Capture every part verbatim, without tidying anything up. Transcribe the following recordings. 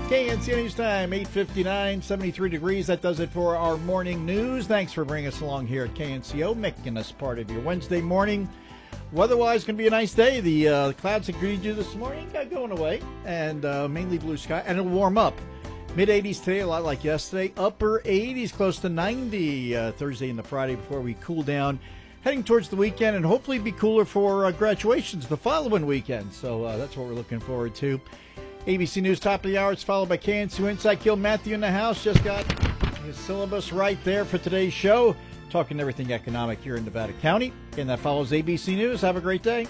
K N C O News Time, eight fifty-nine, seventy-three degrees. That does it for our morning news. Thanks for bringing us along here at K N C O, making us part of your Wednesday morning. Weather-wise, going to be a nice day. The uh, clouds that greeted you this morning got going away, and uh, mainly blue sky, and it'll warm up. mid eighties today, a lot like yesterday. Upper eighties, close to ninety uh, Thursday and the Friday before we cool down. Heading towards the weekend, and hopefully be cooler for uh, graduations the following weekend. So uh, that's what we're looking forward to. A B C News, top of the hour. It's followed by K N C O Insight. Gil Matthew in the house. Just got his syllabus right there for today's show. Talking everything economic here in Nevada County. And that follows A B C News. Have a great day.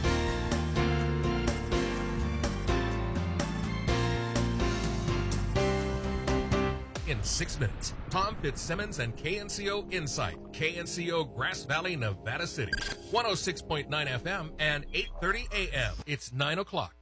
In six minutes, Tom Fitzsimmons and K N C O Insight. K N C O Grass Valley, Nevada City. one oh six point nine F M and eight thirty A M. It's nine o'clock.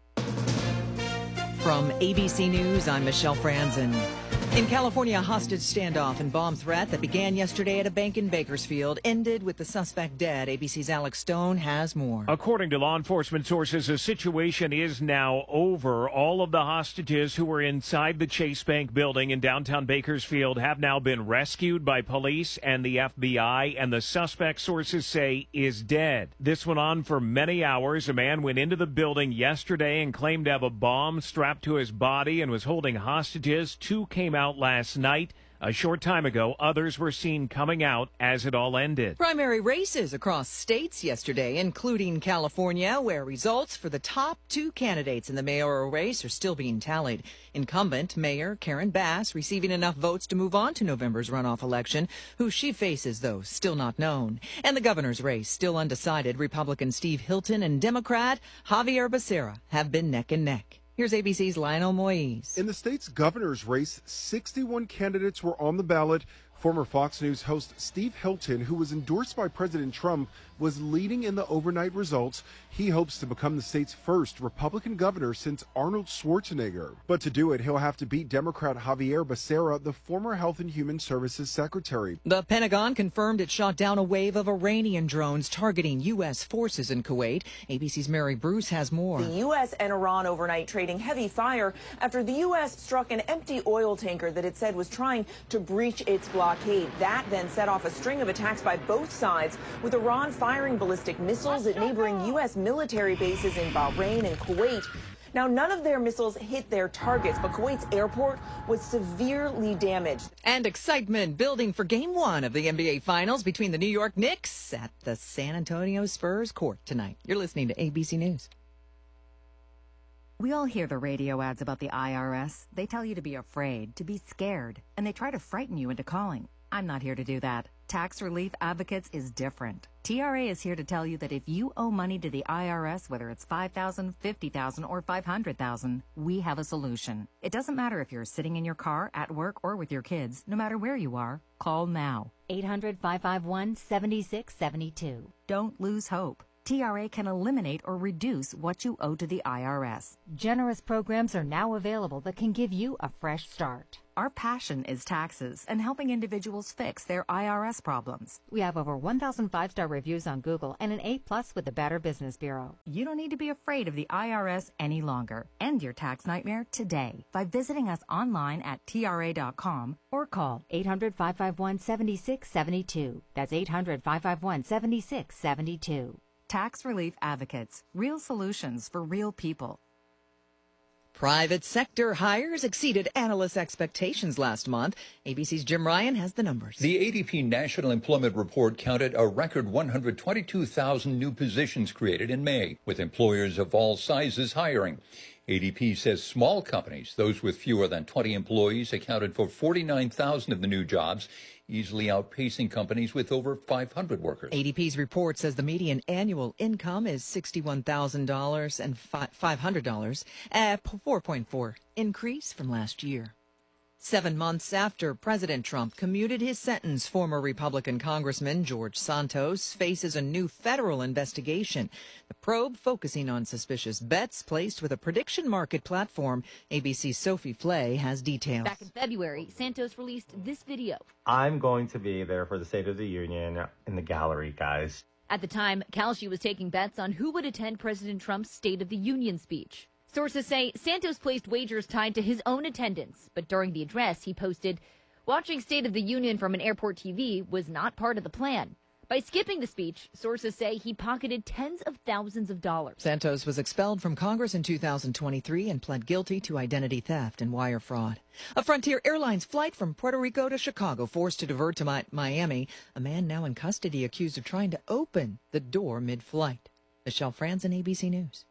From A B C News, I'm Michelle Franzen. In California, a hostage standoff and bomb threat that began yesterday at a bank in Bakersfield ended with the suspect dead. A B C's Alex Stone has more. According to law enforcement sources, the situation is now over. All of the hostages who were inside the Chase Bank building in downtown Bakersfield have now been rescued by police and the F B I, and the suspect, sources say, is dead. This went on for many hours. A man went into the building yesterday and claimed to have a bomb strapped to his body and was holding hostages. Two came out last night. A short time ago, others were seen coming out as it all ended. Primary races across states yesterday, including California, where results for the top two candidates in the mayoral race are still being tallied. Incumbent Mayor Karen Bass receiving enough votes to move on to November's runoff election. Who she faces, though, still not known. And the governor's race, still undecided. Republican Steve Hilton and Democrat Javier Becerra have been neck and neck. Here's A B C's Lionel Moise. In the state's governor's race, sixty-one candidates were on the ballot. Former Fox News host Steve Hilton, who was endorsed by President Trump, was leading in the overnight results. He hopes to become the state's first Republican governor since Arnold Schwarzenegger. But to do it, he'll have to beat Democrat Javier Becerra, the former Health and Human Services Secretary. The Pentagon confirmed it shot down a wave of Iranian drones targeting U S forces in Kuwait. A B C's Mary Bruce has more. The U S and Iran overnight trading heavy fire after the U S struck an empty oil tanker that it said was trying to breach its blockade. That then set off a string of attacks by both sides, with Iran firing ballistic missiles at neighboring U S military bases in Bahrain and Kuwait. Now, none of their missiles hit their targets, but Kuwait's airport was severely damaged. And excitement building for Game One of the N B A Finals between the New York Knicks at the San Antonio Spurs court tonight. You're listening to A B C News. We all hear the radio ads about the I R S. They tell you to be afraid, to be scared, and they try to frighten you into calling. I'm not here to do that. Tax Relief Advocates is different. T R A is here to tell you that if you owe money to the I R S, whether it's five thousand dollars, fifty thousand dollars, or five hundred thousand dollars, we have a solution. It doesn't matter if you're sitting in your car, at work, or with your kids. No matter where you are, call now. eight hundred, five five one, seven six seven two. Don't lose hope. T R A can eliminate or reduce what you owe to the I R S. Generous programs are now available that can give you a fresh start. Our passion is taxes and helping individuals fix their I R S problems. We have over one thousand five-star reviews on Google and an A plus with the Better Business Bureau. You don't need to be afraid of the I R S any longer. End your tax nightmare today by visiting us online at T R A dot com or call eight hundred, five five one, seven six seven two. That's eight hundred, five five one, seven six seven two. Tax Relief Advocates. Real solutions for real people. Private sector hires exceeded analysts' expectations last month. A B C's Jim Ryan has the numbers. The A D P National Employment Report counted a record one hundred twenty-two thousand new positions created in May, with employers of all sizes hiring. A D P says small companies, those with fewer than twenty employees, accounted for forty-nine thousand of the new jobs, easily outpacing companies with over five hundred workers. A D P's report says the median annual income is sixty-one thousand dollars and five hundred dollars, a four point four increase from last year. Seven months after President Trump commuted his sentence, former Republican Congressman George Santos faces a new federal investigation. The probe focusing on suspicious bets placed with a prediction market platform. A B C's Sophie Flay has details. Back in February, Santos released this video. I'm going to be there for the State of the Union in the gallery, guys. At the time, Kalshi was taking bets on who would attend President Trump's State of the Union speech. Sources say Santos placed wagers tied to his own attendance, but during the address he posted, "Watching State of the Union from an airport T V was not part of the plan." By skipping the speech, sources say he pocketed tens of thousands of dollars. Santos was expelled from Congress in two thousand twenty-three and pled guilty to identity theft and wire fraud. A Frontier Airlines flight from Puerto Rico to Chicago forced to divert to Mi- Miami. A man now in custody accused of trying to open the door mid-flight. Michelle Franzen, A B C News.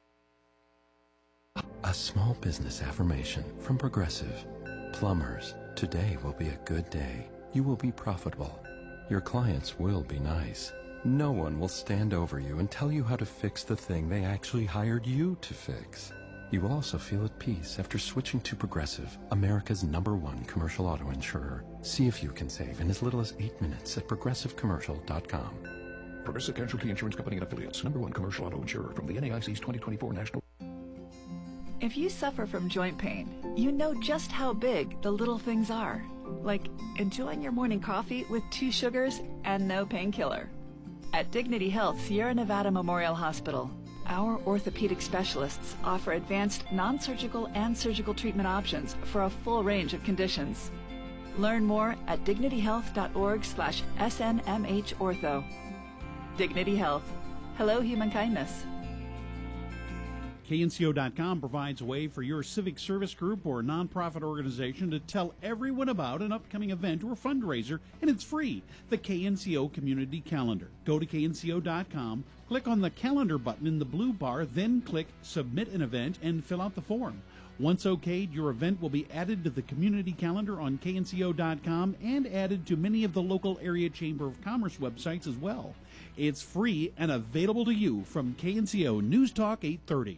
A small business affirmation from Progressive. Plumbers, today will be a good day. You will be profitable. Your clients will be nice. No one will stand over you and tell you how to fix the thing they actually hired you to fix. You will also feel at peace after switching to Progressive, America's number one commercial auto insurer. See if you can save in as little as eight minutes at progressive commercial dot com. Progressive Casualty Insurance Company and Affiliates, number one commercial auto insurer from the N A I C's twenty twenty-four National. If you suffer from joint pain, you know just how big the little things are. Like enjoying your morning coffee with two sugars and no painkiller. At Dignity Health Sierra Nevada Memorial Hospital, our orthopedic specialists offer advanced non-surgical and surgical treatment options for a full range of conditions. Learn more at dignityhealth.org slash SNMH Dignity Health. Hello, human kindness. K N C O dot com provides a way for your civic service group or nonprofit organization to tell everyone about an upcoming event or fundraiser, and it's free. The K N C O Community Calendar. Go to K N C O dot com, click on the calendar button in the blue bar, then click Submit an Event and fill out the form. Once okayed, your event will be added to the community calendar on K N C O dot com and added to many of the local area Chamber of Commerce websites as well. It's free and available to you from K N C O News Talk eight thirty.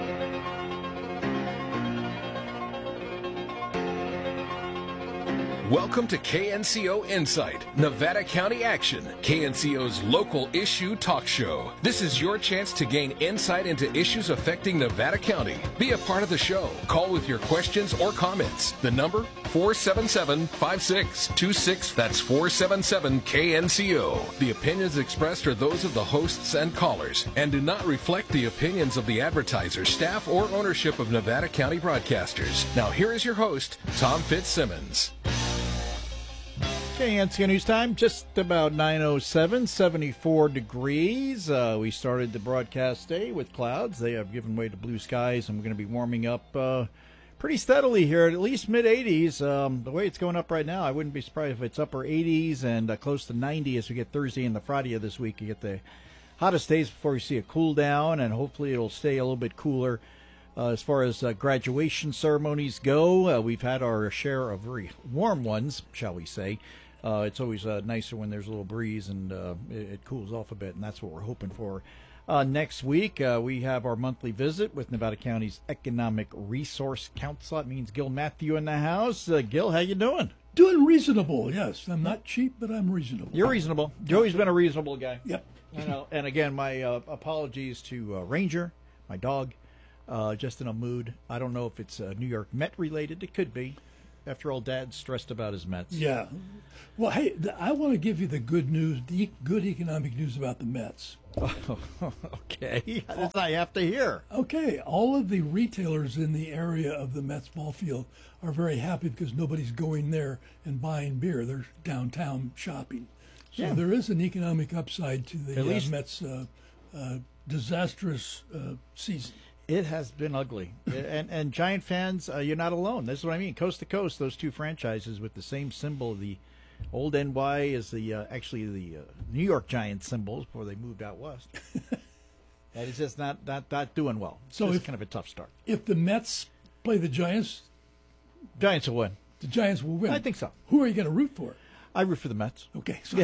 Welcome to K N C O Insight, Nevada County Action, K N C O's local issue talk show. This is your chance to gain insight into issues affecting Nevada County. Be a part of the show. Call with your questions or comments. The number, four seven seven, five six two six. That's four seven seven K N C O. The opinions expressed are those of the hosts and callers and do not reflect the opinions of the advertisers, staff, or ownership of Nevada County Broadcasters. Now here is your host, Tom Fitzsimmons. K N C O News Time, just about nine oh seven, seventy-four degrees. Uh, we started the broadcast day with clouds. They have given way to blue skies, and we're going to be warming up uh, pretty steadily here at at least mid-eighties. Um, the way it's going up right now, I wouldn't be surprised if it's upper eighties and uh, close to ninety as we get Thursday and the Friday of this week. You get the hottest days before we see a cool down, and hopefully it'll stay a little bit cooler. Uh, as far as uh, graduation ceremonies go, uh, we've had our share of very warm ones, shall we say. Uh, it's always uh, nicer when there's a little breeze and uh, it, it cools off a bit, and that's what we're hoping for. Uh, next week, uh, we have our monthly visit with Nevada County's Economic Resource Council. That means Gil Matthew in the house. Uh, Gil, how you doing? Doing reasonable, yes. I'm not cheap, but I'm reasonable. You're reasonable. You've always been a reasonable guy. Yep. You know, and again, my uh, apologies to uh, Ranger, my dog, uh, just in a mood. I don't know if it's uh, New York Met related. It could be. After all, Dad's stressed about his Mets. Yeah. Well, hey, th- I want to give you the good news, the e- good economic news about the Mets. Okay. That's all you have to hear. Okay. All of the retailers in the area of the Mets ball field are very happy because nobody's going there and buying beer. They're downtown shopping. So Yeah. there is an economic upside to the At uh, least- Mets' uh, uh, disastrous uh, season. It has been ugly. and and Giant fans, uh, you're not alone. This is what I mean. Coast to coast, those two franchises with the same symbol. The old N Y is the uh, actually the uh, New York Giants symbols before they moved out west. That is just not, not, not doing well. So So it's if- kind of a tough start. If the Mets play the Giants, Giants will win. the Giants will win. I think so. Who are you going to root for? I root for the Mets. Okay. So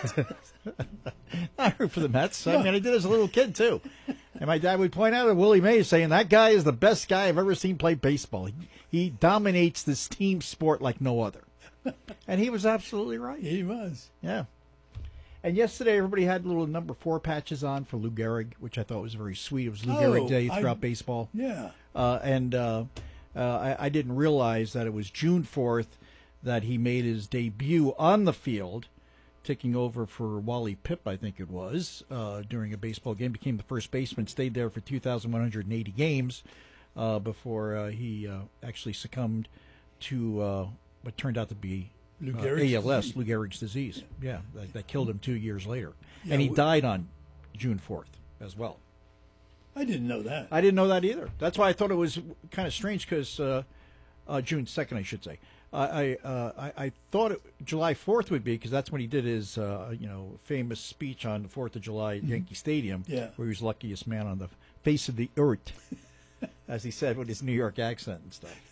I root for the Mets. I mean, I did as a little kid, too. And my dad would point out at Willie Mays saying, that guy is the best guy I've ever seen play baseball. He, he dominates this team sport like no other. And he was absolutely right. He was. Yeah. And yesterday, everybody had little number four patches on for Lou Gehrig, which I thought was very sweet. It was Lou Oh, Gehrig Day throughout I- baseball. Yeah. Uh, and uh, uh, I, I didn't realize that it was June fourth that he made his debut on the field, taking over for Wally Pipp, I think it was, uh, during a baseball game. Became the first baseman, stayed there for two thousand one hundred eighty games. uh, before uh, he uh, actually succumbed to uh, what turned out to be Lou uh, Gehrig's A L S, disease. Lou Gehrig's disease. Yeah, that, that killed him two years later. Yeah, and he we- died on June fourth as well. I didn't know that. I didn't know that either. That's why I thought it was kind of strange because uh, uh, June second, I should say. I I, uh, I I thought it, July fourth would be because that's when he did his uh, you know famous speech on the fourth of July at Mhm. Yankee Stadium, Yeah. where he was luckiest man on the face of the earth, as he said with his New York accent and stuff.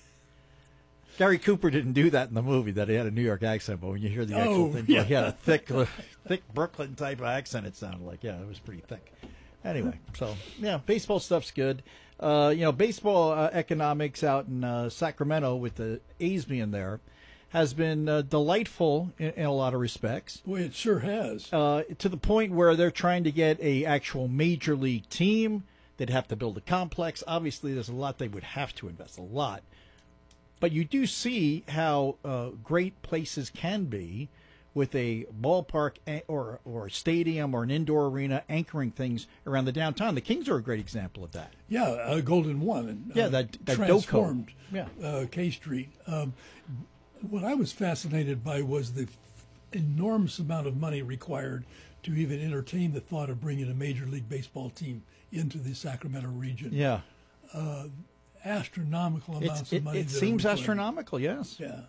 Gary Cooper didn't do that in the movie, that he had a New York accent, but when you hear the actual Oh, thing, yeah. he had a thick, thick Brooklyn type of accent, it sounded like. Yeah, it was pretty thick. Anyway, so, yeah, baseball stuff's good. Uh, you know, baseball uh, economics out in uh, Sacramento with the A's being there has been uh, delightful in, in a lot of respects. Boy, it sure has. Uh, to the point where they're trying to get a actual major league team. They'd have to build a complex. Obviously, there's a lot they would have to invest, a lot. But you do see how uh, great places can be with a ballpark a- or or a stadium or an indoor arena anchoring things around the downtown. The Kings are a great example of that. Yeah, uh, Golden One. And, Yeah, uh, that- that transformed Doco. Yeah. uh, K Street. Um, what I was fascinated by was the f- enormous amount of money required to even entertain the thought of bringing a Major League Baseball team into the Sacramento region. Yeah. Uh, astronomical amounts It's, it of money. it that are seems required. astronomical, yes. Yeah,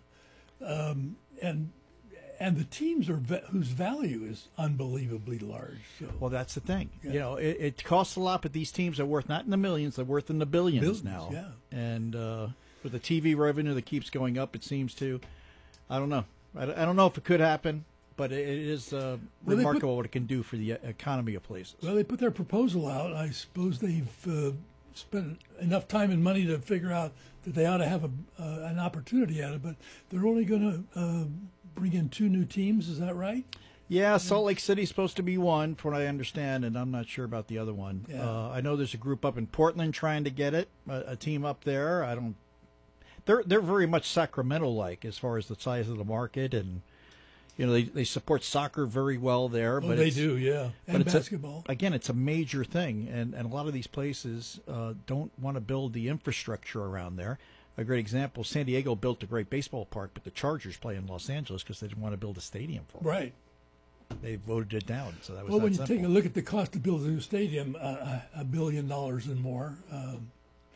um, and and the teams are va- whose value is unbelievably large. So Well, that's the thing. Yeah. You know, it, it costs a lot, but these teams are worth not in the millions; they're worth in the billions, Billions, now. yeah. And uh, with the T V revenue that keeps going up, it seems to. I don't know. I, I don't know if it could happen, but it, it is uh, Well, they put- remarkable what it can do for the economy of places. Well, they put their proposal out. I suppose they've uh, spent enough time and money to figure out that they ought to have a, uh, an opportunity at it, but they're only going to uh, bring in two new teams. Is that right? Yeah, Salt Lake City's supposed to be one, from what I understand, and I'm not sure about the other one. Yeah. Uh, I know there's a group up in Portland trying to get it, a, a team up there. I don't. They're they're very much Sacramento-like as far as the size of the market, and you know they, they support soccer very well there. Oh, but they it's- do, yeah. but And it's a- basketball. again, it's a major thing, and, and a lot of these places uh, don't want to build the infrastructure around there. A great example: San Diego built a great baseball park, but the Chargers play in Los Angeles because they didn't want to build a stadium for it. Right. They voted it down, so that was Well, that when you simple. take a look at the cost to build a new stadium, uh, a billion dollars and more. Um,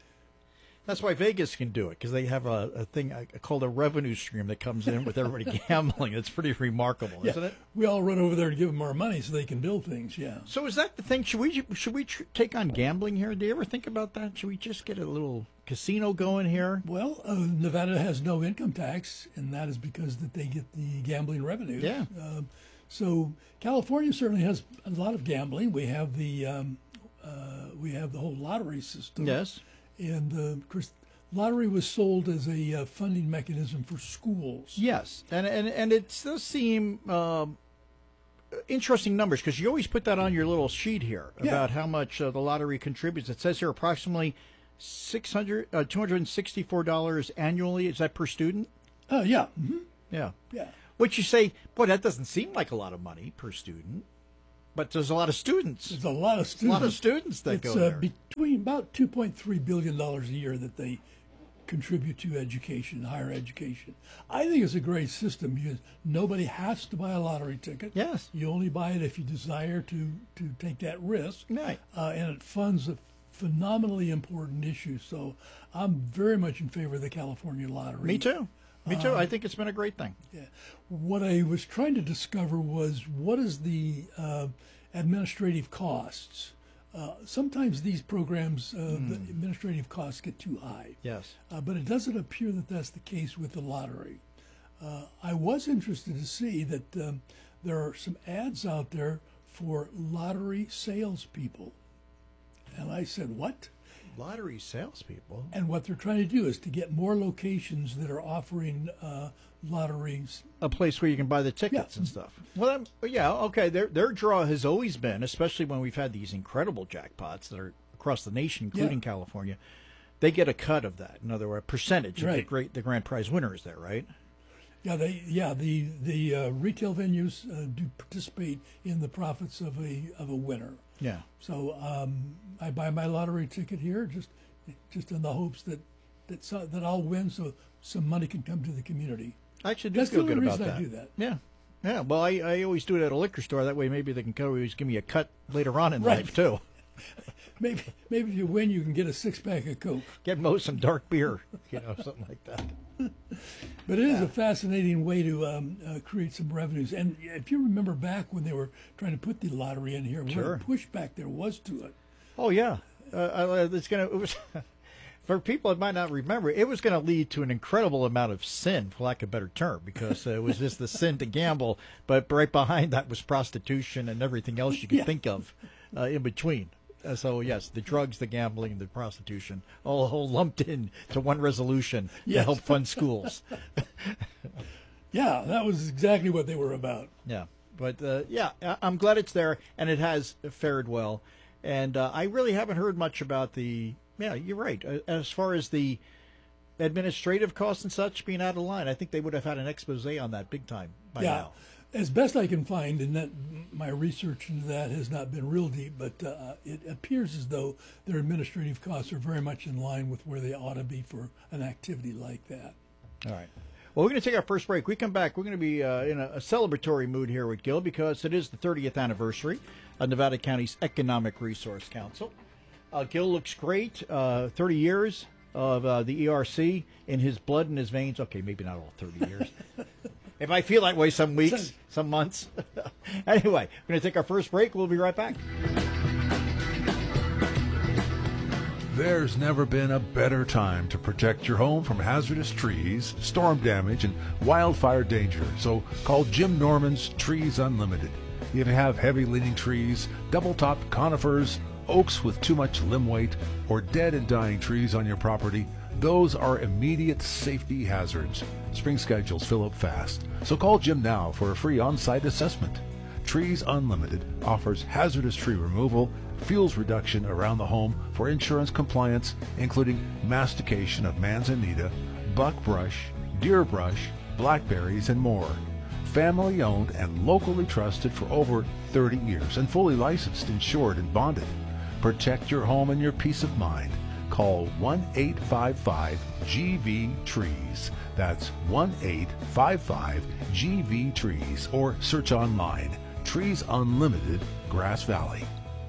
That's why Vegas can do it, because they have a, a thing uh, called a revenue stream that comes in with everybody gambling. It's pretty remarkable, yeah, isn't it? we all run over there to give them our money so they can build things. Yeah. So is that the thing? Should we should we tr- take on gambling here? Do you ever think about that? Should we just get a little casino going here? Well, uh, Nevada has no income tax, and that is because that they get the gambling revenue. Yeah. Um, so California certainly has a lot of gambling. We have the um, uh, we have the whole lottery system. Yes. And uh, of course, lottery was sold as a uh, funding mechanism for schools. Yes, and and and it does seem um, interesting numbers, because you always put that on your little sheet here Yeah. about how much uh, the lottery contributes. It says here approximately six hundred, uh, two hundred and sixty-four dollars annually. Is that per student? Oh yeah. Mm-hmm. Yeah. Yeah. Which you say, boy, that doesn't seem like a lot of money per student, but there's a lot of students. There's a lot of A students. lot of students that it's, go uh, there. between about two point three billion dollars a year that they contribute to education, higher education. I think it's a great system because nobody has to buy a lottery ticket. Yes. You only buy it if you desire to, to take that risk. Right. Uh, and it funds a phenomenally important issue. So I'm very much in favor of the California lottery. Me too. Me too. Um, I think it's been a great thing. Yeah. What I was trying to discover was what is the uh, administrative costs. Uh, sometimes these programs, uh, Hmm. the administrative costs get too high. Yes. Uh, but it doesn't appear that that's the case with the lottery. Uh, I was interested to see that um, there are some ads out there for lottery salespeople. And I said, what? Lottery salespeople. And what they're trying to do is to get more locations that are offering uh, lotteries. A place where you can buy the tickets and stuff. Well, I'm, yeah, okay. Their their draw has always been, especially when we've had these incredible jackpots that are across the nation, including Yeah. California. They get a cut of that. In other words, a percentage of the Right. great the grand prize winners there, right? Yeah, they yeah the the uh, retail venues uh, do participate in the profits of a of a winner. Yeah. So um, I buy my lottery ticket here, just just in the hopes that that so, that I'll win, so some money can come to the community. I actually do That's feel the only good about reason that. I do that. Yeah. Yeah, well, I, I always do it at a liquor store. That way maybe they can always give me a cut later on in Right. life, too. maybe maybe if you win, you can get a six-pack of Coke. Get Mo some dark beer, you know, something like that. But it is a fascinating way to um, uh, create some revenues. And if you remember back when they were trying to put the lottery in here, Sure. what a pushback there was to it. Oh, yeah. Uh, uh, it's gonna. It was for people that might not remember, it was going to lead to an incredible amount of sin, for lack of a better term, because uh, it was just the sin to gamble. But right behind that was prostitution and everything else you could Yeah. think of uh, in between. Uh, so yes, the drugs, the gambling, the prostitution, all, all lumped in to one resolution to Yes. help fund schools. Yeah, that was exactly what they were about. Yeah, but uh, yeah, I- I'm glad it's there, and it has fared well. And uh, I really haven't heard much about the. Yeah, you're right. Uh, As far as the administrative costs and such being out of line, I think they would have had an expose on that big time by yeah, now. as best I can find, and that my research into that has not been real deep, but uh, it appears as though their administrative costs are very much in line with where they ought to be for an activity like that. All right. Well, we're going to take our first break. We come back. We're going to be uh, in a, a celebratory mood here with Gil because it is the thirtieth anniversary of Nevada County's Economic Resource Council. Uh, Gil looks great. Uh, thirty years of uh, the E R C in his blood and his veins. Okay, maybe not all thirty years. It might feel that way some weeks, some months. Anyway, we're going to take our first break. We'll be right back. There's never been a better time to protect your home from hazardous trees, storm damage, and wildfire danger. So call Jim Norman's Trees Unlimited. If you have heavy leaning trees, double-topped conifers, oaks with too much limb weight, or dead and dying trees on your property, those are immediate safety hazards. Spring schedules fill up fast, so call Jim now for a free on-site assessment. Trees Unlimited offers hazardous tree removal, fuels reduction around the home for insurance compliance, including mastication of manzanita, buckbrush, deer brush, blackberries, and more. Family owned and locally trusted for over thirty years and fully licensed, insured, and bonded. Protect your home and your peace of mind. Call one eight five five G V trees. That's one eight five five G V trees or search online. Trees Unlimited, Grass Valley.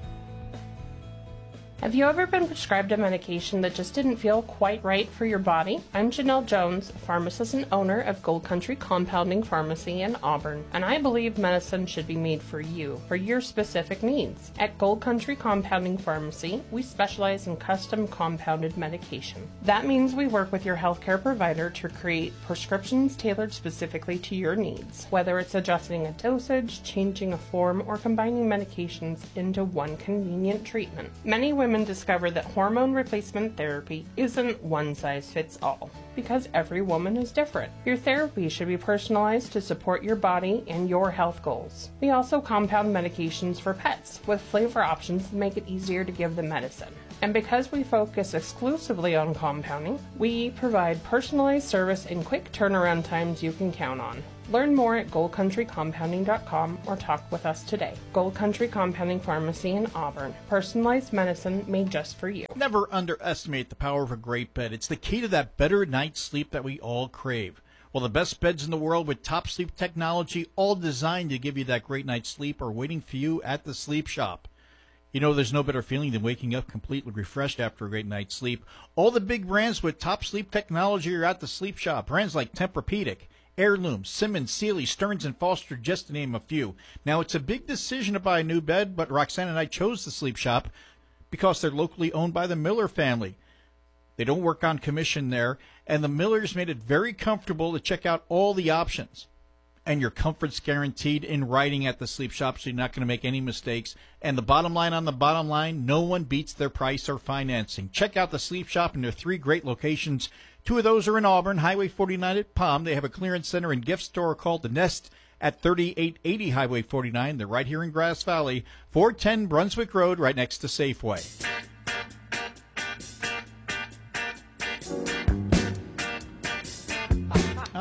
Have you ever been prescribed a medication that just didn't feel quite right for your body? I'm Janelle Jones, pharmacist and owner of Gold Country Compounding Pharmacy in Auburn, and I believe medicine should be made for you, for your specific needs. At Gold Country Compounding Pharmacy, we specialize in custom compounded medication. That means we work with your healthcare provider to create prescriptions tailored specifically to your needs, whether it's adjusting a dosage, changing a form, or combining medications into one convenient treatment. Many women Women discover that hormone replacement therapy isn't one size fits all because every woman is different. Your therapy should be personalized to support your body and your health goals. We also compound medications for pets with flavor options that make it easier to give the medicine. And because we focus exclusively on compounding, we provide personalized service and quick turnaround times you can count on. Learn more at gold country compounding dot com or talk with us today. Gold Country Compounding Pharmacy in Auburn. Personalized medicine made just for you. Never underestimate the power of a great bed. It's the key to that better night's sleep that we all crave. Well, the best beds in the world with top sleep technology, all designed to give you that great night's sleep, are waiting for you at the Sleep Shop. You know, there's no better feeling than waking up completely refreshed after a great night's sleep. All the big brands with top sleep technology are at the Sleep Shop. Brands like Tempur-Pedic, Heirloom, Simmons, Sealy, Stearns and Foster, just to name a few. Now, it's a big decision to buy a new bed, but Roxanne and I chose the Sleep Shop because they're locally owned by the Miller family. They don't work on commission there, and the Millers made it very comfortable to check out all the options. And your comfort's guaranteed in writing at the Sleep Shop, so you're not going to make any mistakes. And the bottom line on the bottom line, no one beats their price or financing. Check out the Sleep Shop in their three great locations. Two of those are in Auburn, Highway forty-nine at Palm. They have a clearance center and gift store called The Nest at thirty-eight eighty Highway forty-nine. They're right here in Grass Valley, four ten Brunswick Road, right next to Safeway.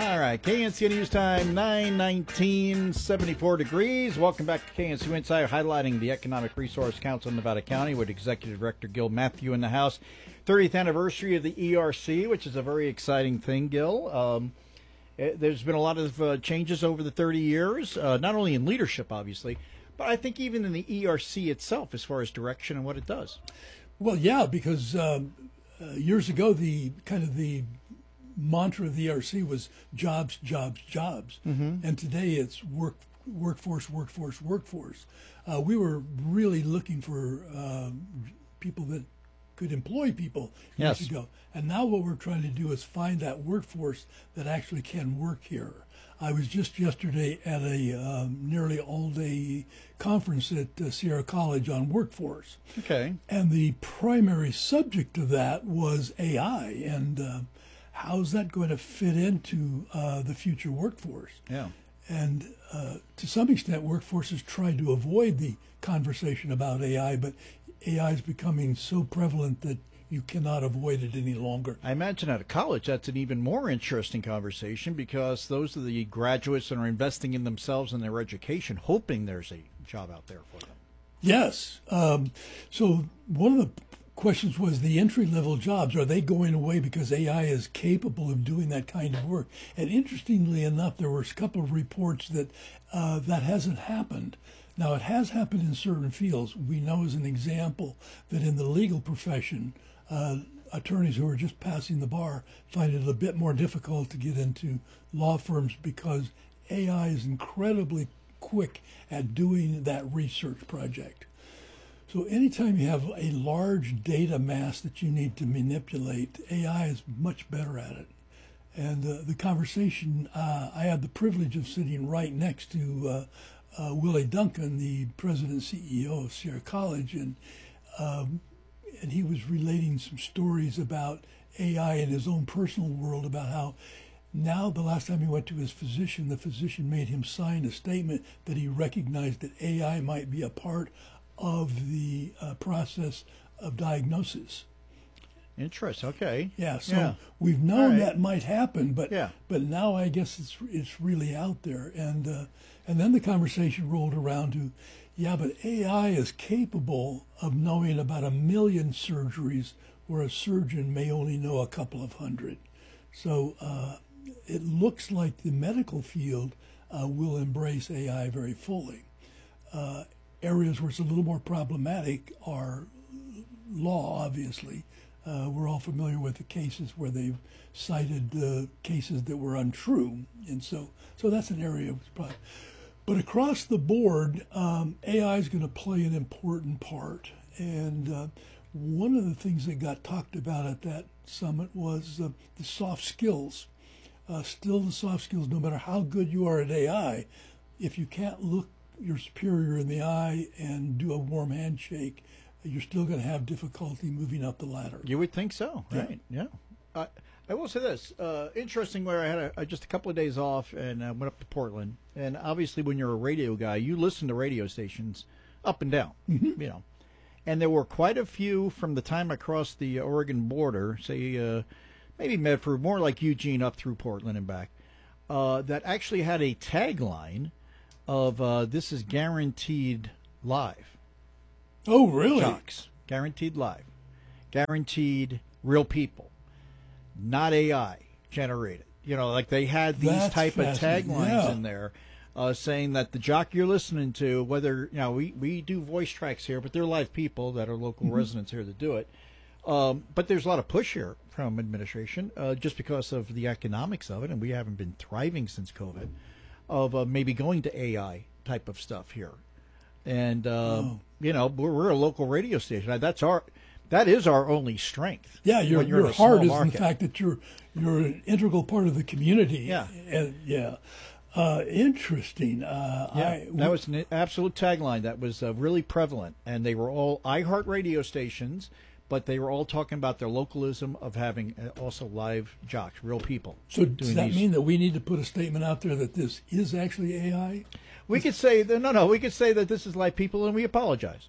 All right, K N C O News Time, nine nineteen, seventy-four degrees. Welcome back to K N C O Insider, highlighting the Economic Resource Council of Nevada County with Executive Director Gil Matthew in the house. thirtieth anniversary of the E R C, which is a very exciting thing, Gil. Um, it, there's been a lot of uh, changes over the thirty years, uh, not only in leadership, obviously, but I think even in the E R C itself as far as direction and what it does. Well, yeah, because um, uh, years ago, the kind of the mantra of the E R C was jobs, jobs, jobs. Mm-hmm. And today it's work, workforce, workforce, workforce. Uh, we were really looking for uh, people that could employ people years Yes. ago. And now what we're trying to do is find that workforce that actually can work here. I was just yesterday at a um, nearly all-day conference at uh, Sierra College on workforce. Okay. And the primary subject of that was A I and uh, how's that going to fit into uh, the future workforce. Yeah. And uh, to some extent, workforce has tried to avoid the conversation about A I, but A I is becoming so prevalent that you cannot avoid it any longer. I imagine at a college that's an even more interesting conversation because those are the graduates that are investing in themselves and their education, hoping there's a job out there for them. Yes. Um, so one of the questions was the entry-level jobs. Are they going away because A I is capable of doing that kind of work? And interestingly enough, there were a couple of reports that uh, that hasn't happened. Now, it has happened in certain fields. We know as an example that in the legal profession, uh, attorneys who are just passing the bar find it a bit more difficult to get into law firms because A I is incredibly quick at doing that research project. So anytime you have a large data mass that you need to manipulate, A I is much better at it. And uh, the conversation, uh, I had the privilege of sitting right next to uh, Uh, Willie Duncan, the president and C E O of Sierra College, and um, and he was relating some stories about A I in his own personal world, about how now the last time he went to his physician, the physician made him sign a statement that he recognized that A I might be a part of the uh, process of diagnosis. Interesting. Okay. Yeah. So Yeah. we've known All right. that might happen, but Yeah. but now I guess it's it's really out there, and uh, and then the conversation rolled around to, yeah, but A I is capable of knowing about a million surgeries where a surgeon may only know a couple of hundred. So uh, it looks like the medical field uh, will embrace A I very fully. Uh, areas where it's a little more problematic are law, obviously. Uh, we're all familiar with the cases where they've cited uh, cases that were untrue, and so so that's an area of problem. But across the board, um, A I is going to play an important part. And uh, one of the things that got talked about at that summit was uh, the soft skills. Uh, still the soft skills, no matter how good you are at A I, if you can't look your superior in the eye and do a warm handshake, you're still going to have difficulty moving up the ladder. You would think so, Yeah. right? Yeah. I I will say this. Uh, interesting where I had a, just a couple of days off and uh, went up to Portland. And obviously when you're a radio guy, you listen to radio stations up and down, Mhm. you know. And there were quite a few from the time I crossed the Oregon border, say uh, maybe Medford, more like Eugene up through Portland and back, uh, that actually had a tagline of uh, this is guaranteed live. Oh, really? Jocks. Guaranteed live. Guaranteed real people. Not A I generated. You know, like they had these That's type of fascinating. taglines Yeah. in there uh, saying that the jock you're listening to, whether, you know, we, we do voice tracks here, but they're live people that are local Mhm. residents here that do it. Um, but there's a lot of push here from administration uh, just because of the economics of it, and we haven't been thriving since COVID, of uh, maybe going to A I type of stuff here. And, um, Oh. you know, we're, we're a local radio station. That's our, that is our only strength. Yeah, your when you're in your a small heart is in market. the fact that you're you're an integral part of the community. Yeah. And, yeah. Uh, interesting. Uh, Yeah, I, that was an absolute tagline that was uh, really prevalent, and they were all iHeart radio stations, but they were all talking about their localism of having uh, also live jocks, real people. So does doing that these- mean that we need to put a statement out there that this is actually A I? We could say that, no, no. We could say that this is live people, and we apologize.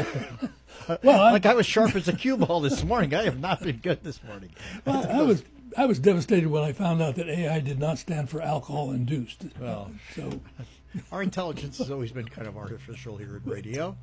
Well, I- like I was sharp as a cue ball this morning. I have not been good this morning. Well, I was I was devastated when I found out that A I did not stand for alcohol induced. Well, so our intelligence has always been kind of artificial here at radio.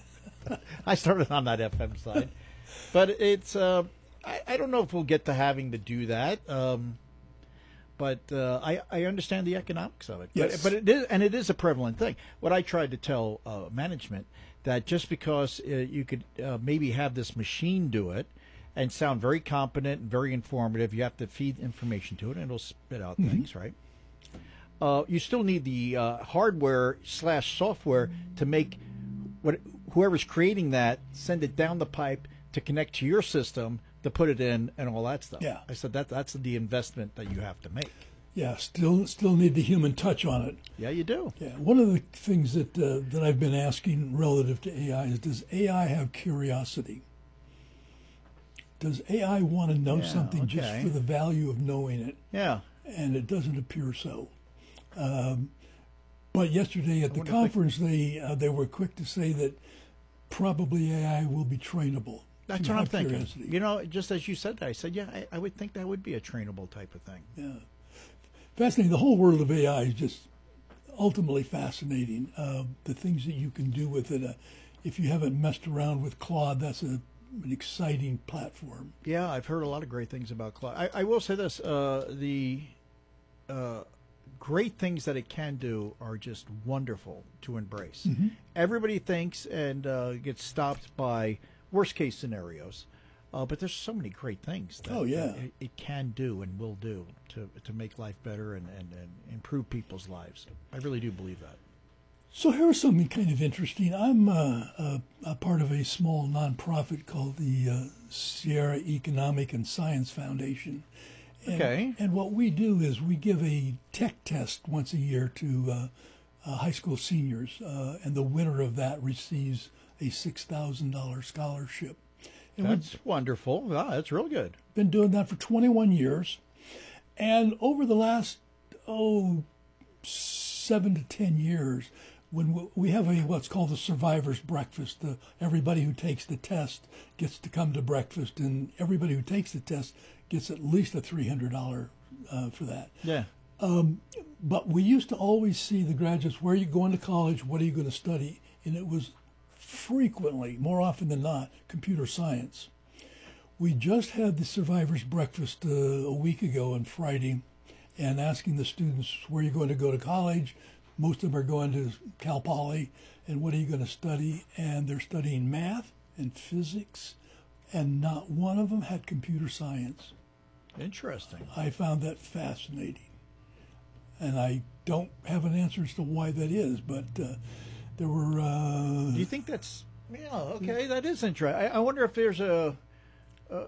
I started on that F M side, but it's uh, I, I don't know if we'll get to having to do that. Um, but uh, I I understand the economics of it. Yes. But, but it is, and it is a prevalent thing. What I tried to tell uh, management that just because uh, you could uh, maybe have this machine do it and sound very competent and very informative, you have to feed information to it and it'll spit out Mhm. things, right? Uh, you still need the uh, hardware slash software to make what whoever's creating that send it down the pipe to connect to your system to put it in and all that stuff. Yeah. I said that that's the investment that you have to make. yeah, still still need the human touch on it. Yeah, you do. Yeah, one of the things that uh, that I've been asking relative to A I is, does A I have curiosity? Does A I want to know Yeah, something just okay. for the value of knowing it? Yeah. And it doesn't appear so. Um, but yesterday at the wonder if conference, they uh, they were quick to say that probably A I will be trainable. That's to what I'm have thinking. curiosity. You know, just as you said that, I said, yeah, I, I would think that would be a trainable type of thing. Yeah. Fascinating. The whole world of A I is just ultimately fascinating. Uh, the things that you can do with it. Uh, if you haven't messed around with Claude, that's a, an exciting platform. Yeah, I've heard a lot of great things about Claude. I, I will say this: uh, the uh, great things that it can do are just wonderful to embrace. Mhm. Everybody thinks and uh, gets stopped by worst case scenarios, uh, but there's so many great things that, Oh, yeah. that it, it can do and will do to to make life better and, and, and improve people's lives. I really do believe that. So here's something kind of interesting. I'm uh, a, a part of a small nonprofit called the uh, Sierra Economic and Science Foundation. And, Okay. And what we do is we give a tech test once a year to uh, uh, high school seniors, uh, and the winner of that receives a six thousand dollars scholarship. And we've That's wonderful. Wow, that's real good. been doing that for twenty-one years. And over the last, oh, seven to ten years, when we- we have a what's called the survivor's breakfast, the, everybody who takes the test gets to come to breakfast, and everybody who takes the test gets at least a three hundred dollars uh, for that. Yeah. Um, but we used to always see the graduates, where are you going to college? What are you going to study? And it was frequently, more often than not, computer science. We just had the survivor's breakfast uh, a week ago on Friday, and asking the students, where are you going to go to college? Most of them are going to Cal Poly, and what are you going to study? And they're studying math and physics, and not one of them had computer science. Interesting. I found that fascinating. And I don't have an answer as to why that is, but uh, there were... Uh, Do you think that's... Yeah, okay, that is interesting. I, I wonder if there's a, a,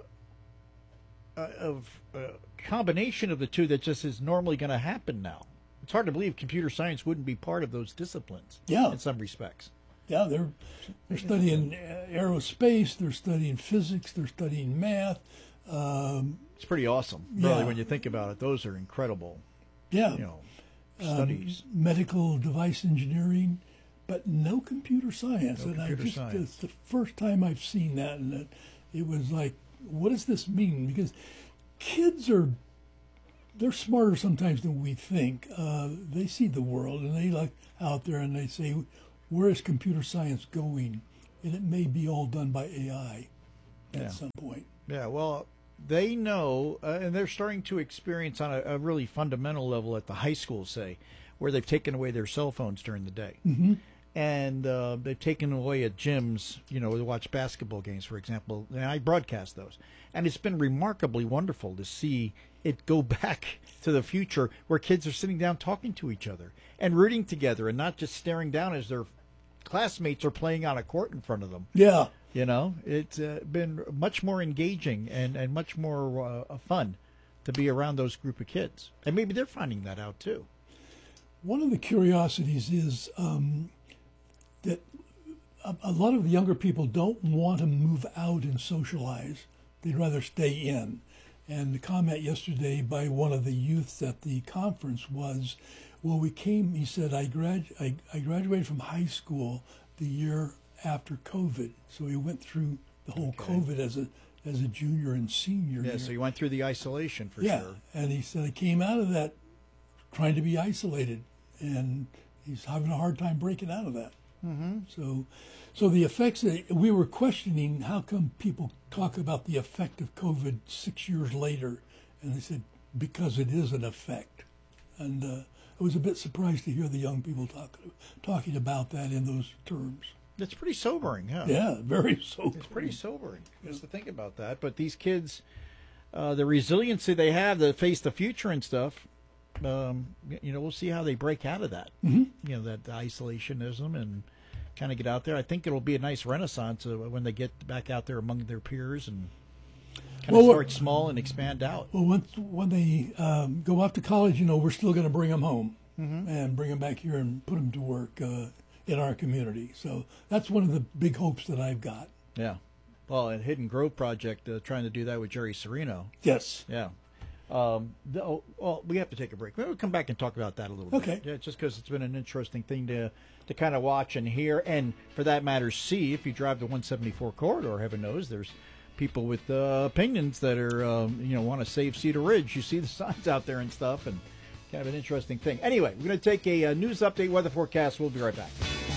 a, a combination of the two that just is normally going to happen now. It's hard to believe computer science wouldn't be part of those disciplines Yeah. in some respects. Yeah, they're they're studying uh, aerospace, they're studying physics, they're studying math. Um, It's pretty awesome, really, Yeah. when you think about it. Those are incredible, yeah, you know, um, studies. medical device engineering, but no computer science. No and I computer just science. it's the first time I've seen that, and it, it was like, what does this mean? Because kids are they're smarter sometimes than we think. Uh, they see the world, and they look out there and they say, where is computer science going? And it may be all done by A I at Yeah. some point. Yeah, well, they know, uh, and they're starting to experience on a, a really fundamental level at the high school, say, where they've taken away their cell phones during the day. Mm-hmm. And uh, they've taken away at gyms, you know, to watch basketball games, for example. And I broadcast those. And it's been remarkably wonderful to see it go back to the future where kids are sitting down talking to each other and rooting together and not just staring down as their classmates are playing on a court in front of them. Yeah. You know, it's uh, been much more engaging and, and much more uh, fun to be around those group of kids. And maybe they're finding that out too. One of the curiosities is um, that a, a lot of the younger people don't want to move out and socialize. They'd rather stay in. And the comment yesterday by one of the youths at the conference was, well, we came, he said, I, grad, I, I graduated from high school the year after COVID. So he went through the whole Okay. COVID as a as a junior and senior Yeah, year. so you went through the isolation for yeah, sure. and he said I came out of that trying to be isolated, and he's having a hard time breaking out of that. Mm-hmm. So, so the effects, we were questioning how come people talk about the effect of COVID six years later, and they said because it is an effect. And uh, I was a bit surprised to hear the young people talk, talking about that in those terms. It's pretty sobering, huh? Yeah, very sobering. It's pretty sobering just to think about that. But these kids, uh, the resiliency they have to face the future and stuff, um, you know, we'll see how they break out of that. Mm-hmm. You know, that isolationism and kind of get out there. I think it'll be a nice renaissance uh, when they get back out there among their peers and kind Well, of start small and expand out. Well, once when they um, go off to college, you know, we're still going to bring them home Mhm. and bring them back here and put them to work uh, in our community. So that's one of the big hopes that I've got. Yeah. Well, and Hidden Grove Project, uh, trying to do that with Jerry Serino. Yes. Yeah. Um, the, oh, well, we have to take a break. We'll come back and talk about that a little Okay. bit. Yeah, just because it's been an interesting thing to to kind of watch and hear, and for that matter, see. If you drive the one seventy-four corridor, heaven knows there's people with uh, opinions that are, um, you know, want to save Cedar Ridge. You see the signs out there and stuff, and kind of an interesting thing. Anyway, we're going to take a, a news update, weather forecast. We'll be right back.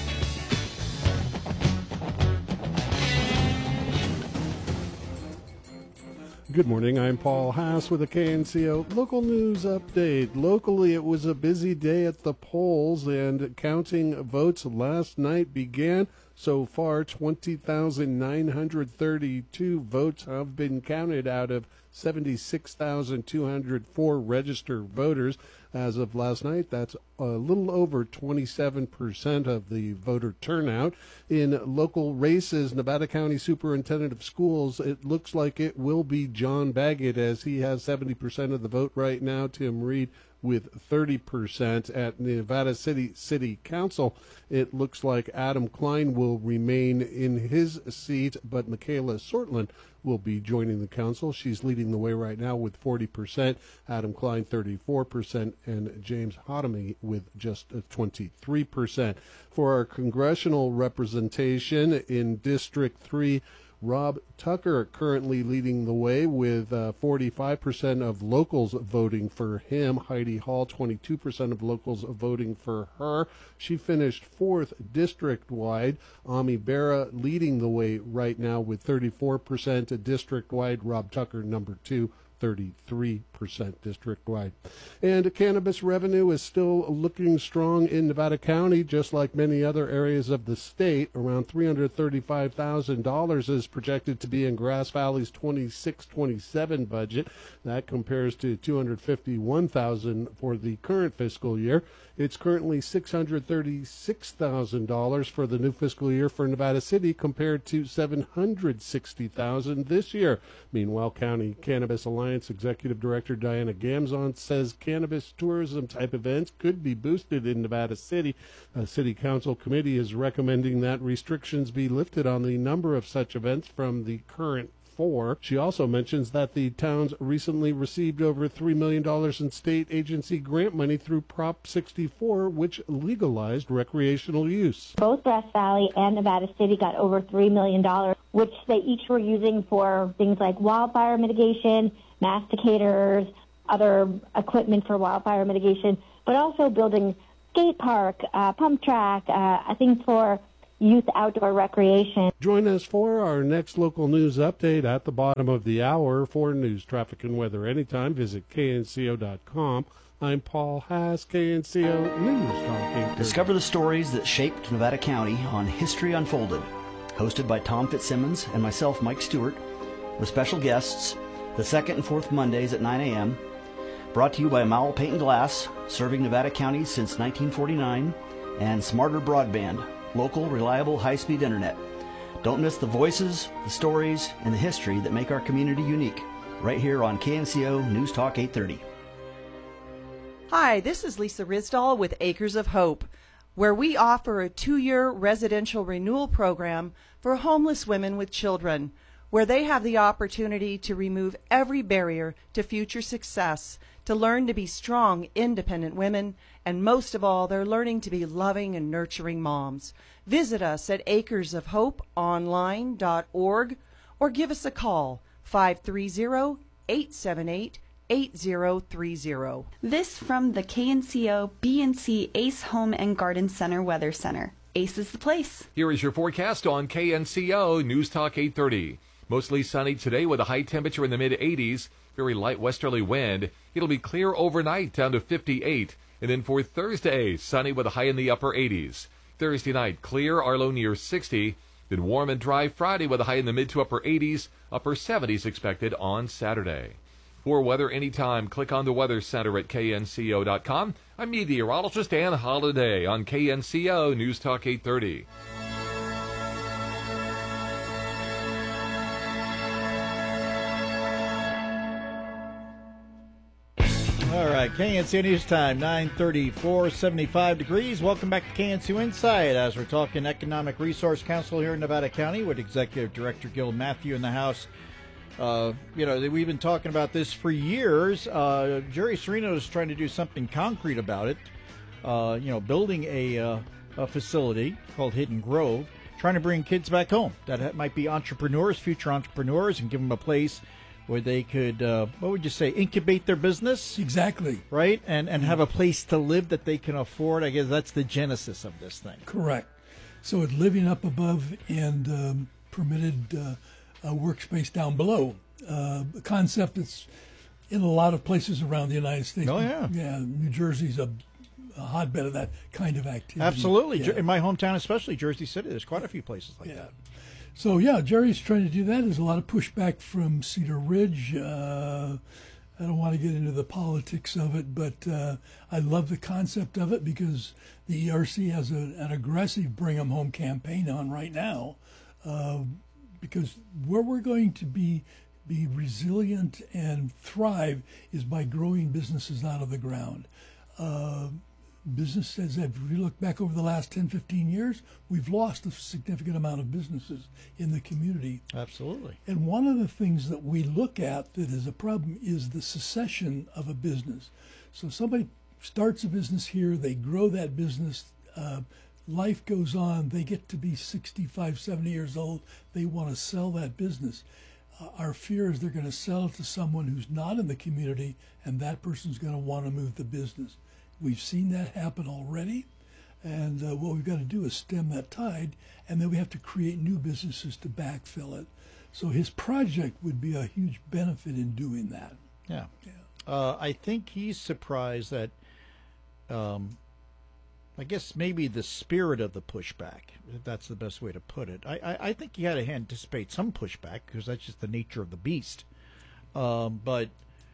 Good morning, I'm Paul Haas with a K N C O local news update. Locally, it was a busy day at the polls, and counting votes last night began. So far, twenty thousand nine hundred thirty-two votes have been counted out of seventy-six thousand two hundred four registered voters. As of last night, that's a little over twenty-seven percent of the voter turnout. In local races, Nevada County Superintendent of Schools, it looks like it will be John Baggett, as he has seventy percent of the vote right now. Tim Reed with thirty percent. At Nevada City City Council, it looks like Adam Klein will remain in his seat, but Michaela Sortland will be joining the council. She's leading the way right now with forty percent, Adam Klein thirty-four percent, and James Hotomy with just twenty-three percent. For our congressional representation in District three, Rob Tucker currently leading the way with uh, forty-five percent of locals voting for him. Heidi Hall, twenty-two percent of locals voting for her. She finished fourth district-wide. Ami Berra leading the way right now with thirty-four percent district-wide. Rob Tucker, number two, thirty-three percent district-wide. And cannabis revenue is still looking strong in Nevada County, just like many other areas of the state. Around three hundred thirty-five thousand dollars is projected to be in Grass Valley's twenty-six twenty-seven budget. That compares to two hundred fifty-one thousand dollars for the current fiscal year. It's currently six hundred thirty-six thousand dollars for the new fiscal year for Nevada City, compared to seven hundred sixty thousand dollars this year. Meanwhile, County Cannabis Alliance Executive Director Diana Gamzon says cannabis tourism type events could be boosted in Nevada City. A city council committee is recommending that restrictions be lifted on the number of such events from the current four. She also mentions that the towns recently received over three million dollars in state agency grant money through Prop sixty-four, which legalized recreational use. Both Grass Valley and Nevada City got over three million dollars, which they each were using for things like wildfire mitigation, masticators, other equipment for wildfire mitigation, but also building skate park, uh, pump track, uh, I think for youth outdoor recreation. Join us for our next local news update at the bottom of the hour. For news, traffic, and weather anytime, visit K N C O dot com. I'm Paul Haas, K N C O News Talking. Discover the stories that shaped Nevada County on History Unfolded. Hosted by Tom Fitzsimmons and myself, Mike Stewart, with special guests the second and fourth Mondays at nine a.m. Brought to you by Mowell Paint and Glass, serving Nevada County since nineteen forty-nine, and Smarter Broadband, local, reliable, high-speed internet. Don't miss the voices, the stories, and the history that make our community unique. Right here on K N C O News Talk eight thirty. Hi, this is Lisa Risdall with Acres of Hope, where we offer a two-year residential renewal program for homeless women with children, where they have the opportunity to remove every barrier to future success, to learn to be strong, independent women, and most of all, they're learning to be loving and nurturing moms. Visit us at acres of hope online dot org or give us a call, five three zero, eight seven eight, eight zero three zero. This from the K N C O B and C Ace Home and Garden Center Weather Center. Ace is the place. Here is your forecast on K N C O News Talk eight thirty. Mostly sunny today with a high temperature in the mid eighties. Very light westerly wind. It'll be clear overnight down to fifty-eight. And then for Thursday, sunny with a high in the upper eighties. Thursday night, clear, our low near sixty. Then warm and dry Friday with a high in the mid to upper eighties. Upper seventies expected on Saturday. For weather anytime, click on the Weather Center at K N C O dot com. I'm meteorologist Dan Holliday on K N C O News Talk eight thirty. All right, K N C O News Time, nine thirty-four, seventy-five degrees. Welcome back to K N C O Insight as we're talking Economic Resource Council here in Nevada County with Executive Director Gil Matthew in the House. Uh, you know, we've been talking about this for years. Uh, Jerry Serino is trying to do something concrete about it. Uh, you know, building a, uh, a facility called Hidden Grove, trying to bring kids back home that might be entrepreneurs, future entrepreneurs, and give them a place where they could, uh, what would you say, incubate their business? Exactly. Right? And and have a place to live that they can afford. I guess that's the genesis of this thing. Correct. So it's living up above and um, permitted uh, a workspace down below. Uh, a concept that's in a lot of places around the United States. Oh, yeah. Yeah, New Jersey's a, a hotbed of that kind of activity. Absolutely. Yeah. In my hometown, especially Jersey City, there's quite a few places like Yeah. that. So, yeah, Jerry's trying to do that. There's a lot of pushback from Cedar Ridge. Uh, I don't want to get into the politics of it, but uh, I love the concept of it because the E R C has a, an aggressive Bring 'em Home campaign on right now. Uh, because where we're going to be be resilient and thrive is by growing businesses out of the ground. Uh, businesses, if we look back over the last ten, fifteen years, we've lost a significant amount of businesses in the community. Absolutely. And one of the things that we look at that is a problem is the succession of a business. So somebody starts a business here, they grow that business, uh, life goes on, they get to be sixty-five, seventy years old, they want to sell that business. Uh, our fear is they're going to sell it to someone who's not in the community, and that person's going to want to move the business. We've seen that happen already, and uh, what we've got to do is stem that tide, and then we have to create new businesses to backfill it. So his project would be a huge benefit in doing that. Yeah. yeah. Uh, I think he's surprised that, um, I guess maybe the spirit of the pushback, if that's the best way to put it. I, I, I think he had to anticipate some pushback because that's just the nature of the beast. Um, but,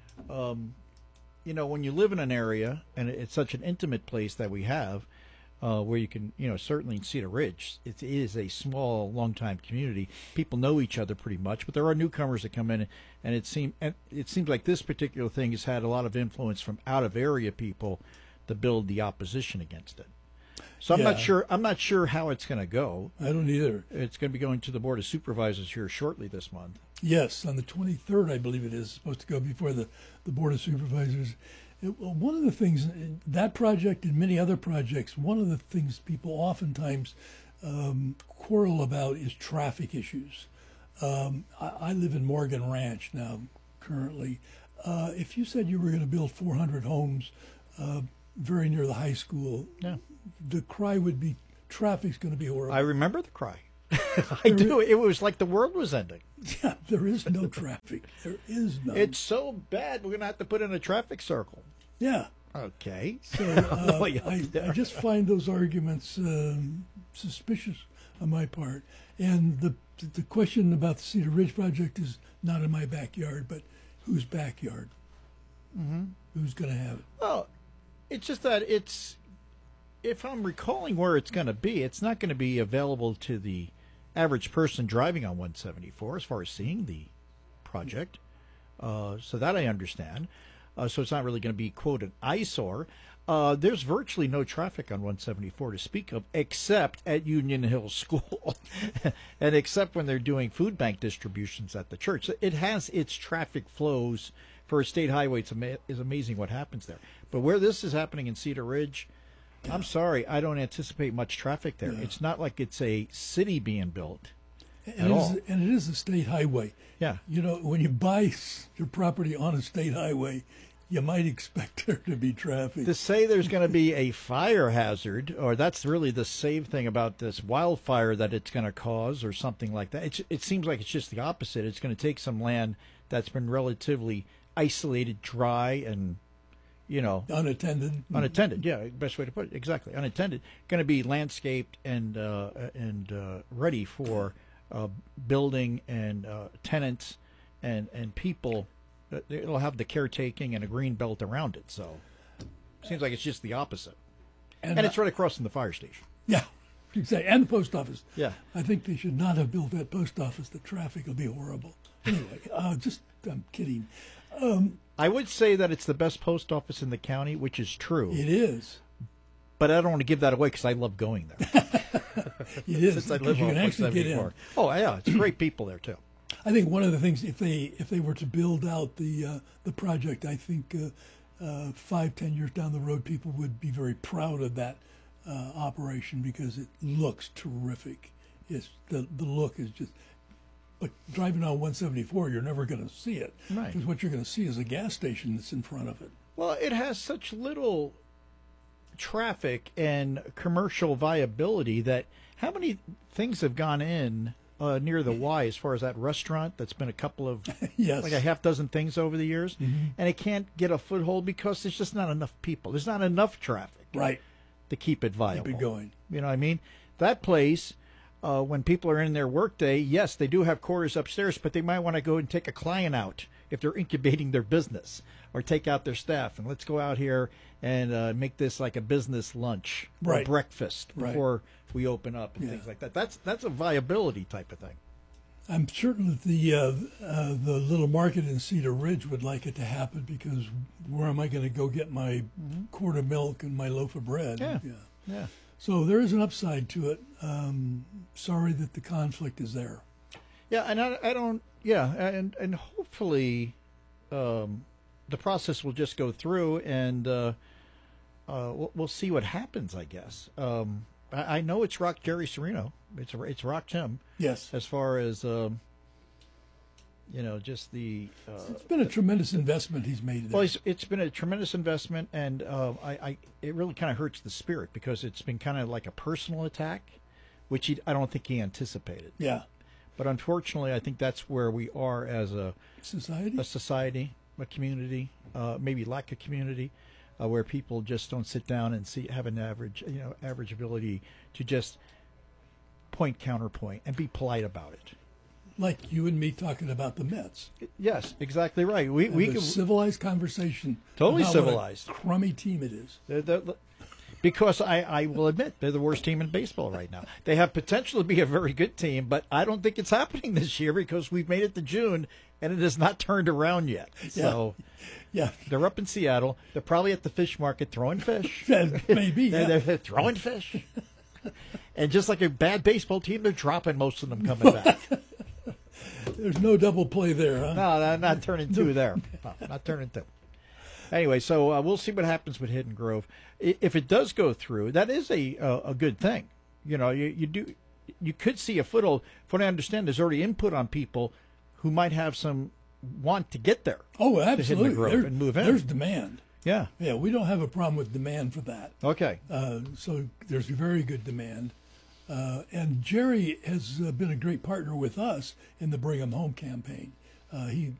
um, you know, when you live in an area, and it's such an intimate place that we have, uh, where you can, you know, certainly in Cedar Ridge, it is a small, long-time community. People know each other pretty much, but there are newcomers that come in, and it seems and it seems like this particular thing has had a lot of influence from out-of-area people to build the opposition against it. So I'm Yeah. not sure. I'm not sure how it's going to go. I don't either. It's going to be going to the Board of Supervisors here shortly this month. Yes, on the twenty-third, I believe it is, supposed to go before the, the Board of Supervisors. It, well, one of the things, in that project and many other projects, one of the things people oftentimes um, quarrel about is traffic issues. Um, I, I live in Morgan Ranch now, currently. Uh, if you said you were going to build four hundred homes uh, very near the high school, yeah. the cry would be, traffic's going to be horrible. I remember the cry. I do. It was like the world was ending. Yeah, there is no traffic. There is none. It's so bad. We're going to have to put in a traffic circle. Yeah. Okay. So uh, I, I just find those arguments um, suspicious on my part. And the the question about the Cedar Ridge project is not in my backyard, but whose backyard? Mm-hmm. Who's going to have it? Well, it's just that it's, if I'm recalling where it's going to be, it's not going to be available to the average person driving on one seventy-four as far as seeing the project. Uh, so that I understand. Uh, so it's not really going to be, quote, an eyesore. Uh, there's virtually no traffic on one seventy-four to speak of, except at Union Hill School, and except when they're doing food bank distributions at the church. So it has its traffic flows for a state highway. It's ama- is amazing what happens there. But where this is happening in Cedar Ridge, I'm sorry, I don't anticipate much traffic there. Yeah. It's not like it's a city being built. at and it all. Is, and it is a state highway. Yeah. You know, when you buy s- your property on a state highway, you might expect there to be traffic. To say there's going to be a fire hazard, or that's really the save thing about this wildfire that it's going to cause, or something like that. It's, it seems like it's just the opposite. It's going to take some land that's been relatively isolated, dry, and, you know, unattended. Unattended, yeah, best way to put it. Exactly, unattended. Going to be landscaped and uh, and uh, ready for uh, building and uh, tenants and and people. It'll have the caretaking and a green belt around it. So, seems like it's just the opposite. And, and it's right across from the fire station. Yeah, exactly. And the post office. Yeah. I think they should not have built that post office. The traffic will be horrible. Anyway, uh, just, I'm kidding. Um, I would say that it's the best post office in the county, which is true. It is. But I don't want to give that away because I love going there. It is. Since I because live you on can actually get in. seventy-four. Oh, yeah, it's great people there, too. I think one of the things, if they if they were to build out the uh, the project, I think uh, uh, five ten years down the road, people would be very proud of that uh, operation because it looks terrific. It's the the look is just. But driving on one seventy-four, you're never going to see it. Right. Because what you're going to see is a gas station that's in front of it. Well, it has such little traffic and commercial viability that how many things have gone in uh, near the Y as far as that restaurant that's been a couple of, yes. like a half dozen things over the years, mm-hmm. and it can't get a foothold because there's just not enough people. There's not enough traffic. Right. To keep it viable. Keep it going. You know what I mean? That place, uh, when people are in their workday, yes, they do have quarters upstairs, but they might want to go and take a client out if they're incubating their business, or take out their staff and let's go out here and uh, make this like a business lunch right. or breakfast before right. we open up and yeah. things like that. That's that's a viability type of thing. I'm certain that the uh, uh, the little market in Cedar Ridge would like it to happen because where am I going to go get my mm-hmm. quart of milk and my loaf of bread? Yeah, yeah. yeah. So there is an upside to it. Um, sorry that the conflict is there. Yeah, and I, I don't. Yeah, and and hopefully, um, the process will just go through, and uh, uh, we'll, we'll see what happens. I guess. Um, I, I know it's rocked Jerry Serino. It's it's rocked him. Yes. As far as um, you know, just the. Uh, it's been a tremendous investment he's made there. Well, it's, it's been a tremendous investment, and uh, I, I it really kind of hurts the spirit because it's been kind of like a personal attack, which he, I don't think he anticipated. Yeah. But unfortunately, I think that's where we are as a society, a society, a community, uh, maybe lack of community, uh, where people just don't sit down and see have an average, you know, average ability to just point counterpoint and be polite about it. Like you and me talking about the Mets. Yes, exactly right. We Have we a can civilized conversation. Totally about civilized. What a crummy team it is. They're, they're, because I, I will admit they're the worst team in baseball right now. They have potential to be a very good team, but I don't think it's happening this year because we've made it to June and it has not turned around yet. Yeah. So yeah, they're up in Seattle. They're probably at the fish market throwing fish. Maybe, yeah. they're, they're throwing fish. And just like a bad baseball team, they're dropping most of them coming back. There's no double play there, huh? No, no not turning two there. No, not turning two. Anyway, so uh, we'll see what happens with Hidden Grove. I, if it does go through, that is a uh, a good thing. You know, you, you do you could see a foothold. From what I understand, there's already input on people who might have some want to get there. Oh, absolutely. To Grove there, and move in. There's demand. Yeah, yeah. We don't have a problem with demand for that. Okay. Uh, so there's very good demand. Uh, and Jerry has uh, been a great partner with us in the Bring 'em Home campaign. Uh, he